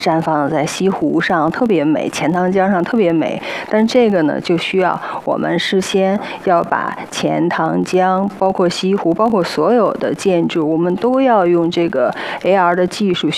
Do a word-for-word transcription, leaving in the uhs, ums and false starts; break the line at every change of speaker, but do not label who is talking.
绽放在西湖上特别美，钱塘江上特别美。但这个呢，就需要我们事先要把钱塘江、包括西湖、包括所有的建筑，我们都要用这个 A R 的技术